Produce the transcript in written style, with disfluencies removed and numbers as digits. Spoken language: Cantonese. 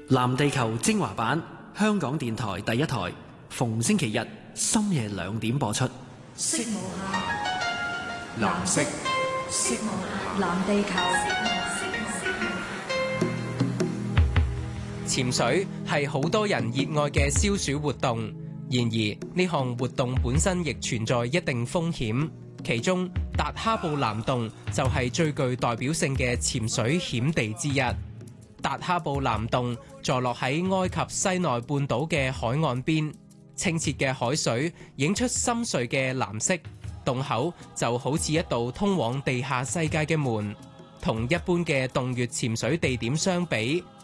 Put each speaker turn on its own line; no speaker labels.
藍地球精華版，香港電台第一台，逢星期日深夜2點播出。
色無限，
藍色，
色無限，藍地球。
潛水係好多人熱愛嘅消暑活動，然而呢項活動本身亦存在一定風險。其中達哈布藍洞就係最具代表性嘅潛水險地之一。達哈布藍洞坐落喺埃及西奈半島嘅海岸邊，清澈嘅海水映出深邃嘅藍色，洞口就好似一道通往地下世界嘅門。同一般嘅洞穴潛水地點相比，